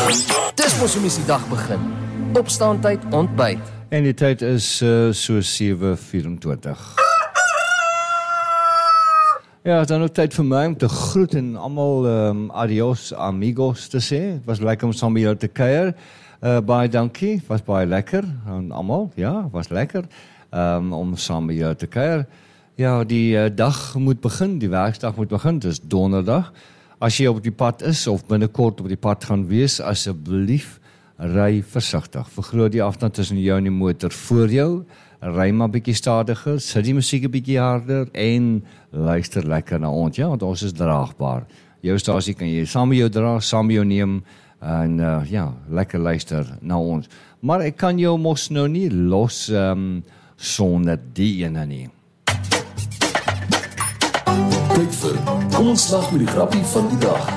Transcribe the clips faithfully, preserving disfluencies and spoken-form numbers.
Dis mos hoe mens die dag begin. Opstaantyd, ontbyt. En die tyd is uh, so sewe vyf-en-twintig. Ja, dan ook tyd vir my om te groet en almal um, adios amigos te sê. Het was lekker om saam met jou te kuier. Uh, baie dankie, was baie lekker. En almal, ja, was lekker um, om saam met jou te kuier. Ja, die uh, dag moet begin, die werkdag moet begin, dis donderdag. As jy op die pad is of binnekort op die pad gaan wees, asseblief ry versigtig. Vergroot die afstand tussen jou en die motor voor jou. Ry maar bietjie stadiger, sit die musiek 'n bietjie harder en luister lekker na ons. Ja, want ons is draagbaar. Jou stasie kan jy saam met jou dra, saam met jou neem en uh, ja, lekker luister na ons. Maar ek kan jou mos nou nie los um, sonder die ene nie. Tyd vir Kom ons lag met die grappie van die dag.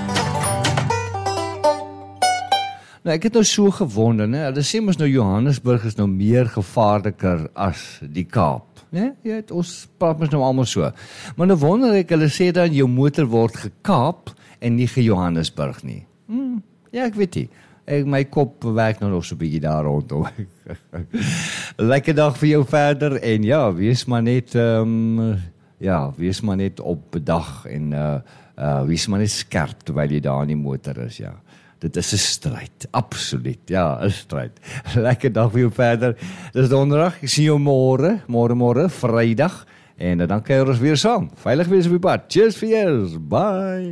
Nou, ek het nou so gewonder, né? Hulle sê mos nou Johannesburg is nou meer gevaarliker as die Kaap, né? Ja, het, ons praat mos nou almal so. Maar nou wonder ek, hulle sê dan jou motor word gekaap en nie ge-Johannesburg nie. Hmm, ja, ek weet nie. Ek, my kop werk nou nog so 'n bietjie daar rondom. Lekker dag vir jou verder en ja, wees maar net um, ja, wees maar net op bedag en uh, uh, wees maar net skerp terwyl jy daar in die motor is, ja. Dit is 'n stryd, absoluut, ja, 'n stryd. Lekker dag vir jou verder. Dis donderdag, ek sien jou môre, môre môre, Vrydag, en dan kuier ons weer saam. Veilig wees op die pad. Cheers vir jou, bye!